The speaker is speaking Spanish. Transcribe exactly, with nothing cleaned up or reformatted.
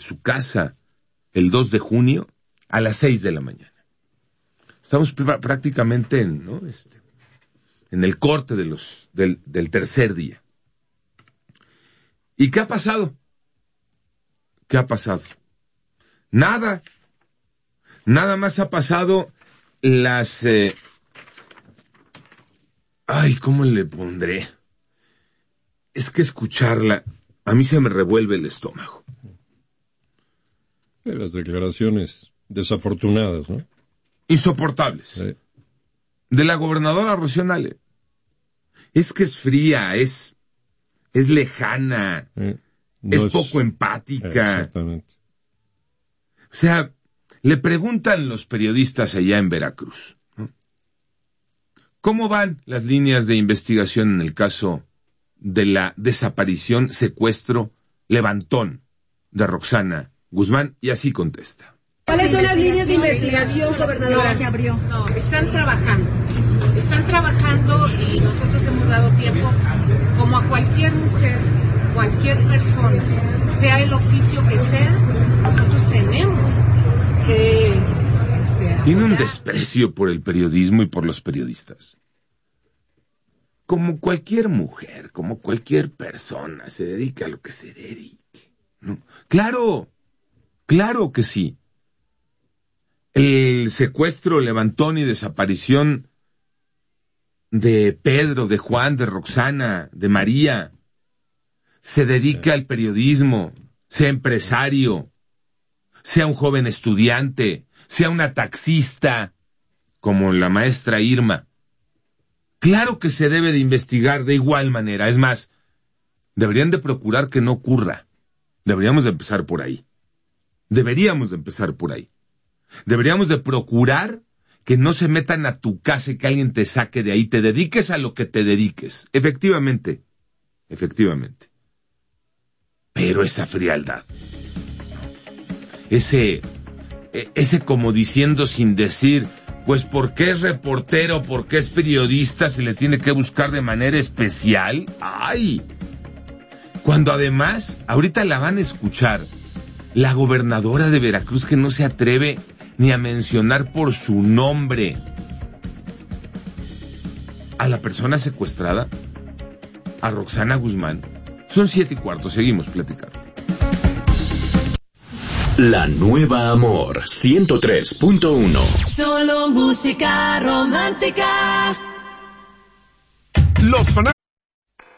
su casa el dos de junio a las seis de la mañana. Estamos pr- prácticamente en, ¿no? este, en el corte de los, del, del tercer día. ¿Y qué ha pasado? ¿Qué ha pasado? Nada. Nada más ha pasado las... Eh... Ay, ¿cómo le pondré? Es que escucharla, a mí se me revuelve el estómago. Las declaraciones desafortunadas, ¿no? Insoportables. Sí. De la gobernadora Rocío Nale. Es que es fría, es, es lejana, Sí. No es, es poco empática. Exactamente. O sea, le preguntan los periodistas allá en Veracruz, ¿no? ¿Cómo van las líneas de investigación en el caso de la desaparición, secuestro, levantón de Roxana Guzmán? Y así contesta. ¿Cuáles son las líneas de investigación, gobernadora? Que abrió. No, están trabajando. Están trabajando y nosotros hemos dado tiempo, como a cualquier mujer, cualquier persona, sea el oficio que sea, nosotros tenemos que... Este, Tiene un apoyar. desprecio por el periodismo y por los periodistas. Como cualquier mujer, como cualquier persona, se dedica a lo que se dedique, ¿no? Claro, claro que sí. El secuestro, levantón y desaparición de Pedro, de Juan, de Roxana, de María, se dedica al periodismo, sea empresario, sea un joven estudiante, sea una taxista, como la maestra Irma. Claro que se debe de investigar de igual manera. Es más, deberían de procurar que no ocurra. Deberíamos de empezar por ahí. Deberíamos de empezar por ahí. Deberíamos de procurar que no se metan a tu casa y que alguien te saque de ahí, te dediques a lo que te dediques. Efectivamente, efectivamente. Pero esa frialdad, ese, ese como diciendo sin decir, pues porque es reportero, porque es periodista, se le tiene que buscar de manera especial. ¡Ay! Cuando además, ahorita la van a escuchar, la gobernadora de Veracruz que no se atreve ni a mencionar por su nombre a la persona secuestrada, a Roxana Guzmán. Son siete y cuarto, seguimos platicando. La Nueva Amor, ciento tres punto uno. Solo música romántica. Los fanáticos